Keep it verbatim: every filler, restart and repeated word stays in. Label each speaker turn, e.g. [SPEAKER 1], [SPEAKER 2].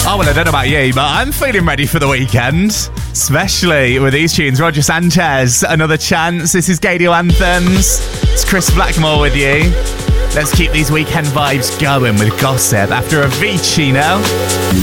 [SPEAKER 1] Oh, well, I don't know about you, but I'm feeling ready for the weekend. Especially with these tunes. Roger Sanchez, Another Chance. This is Gadio Anthems. It's Chris Blackmore with you. Let's keep these weekend vibes going with Gossip after Avicii now.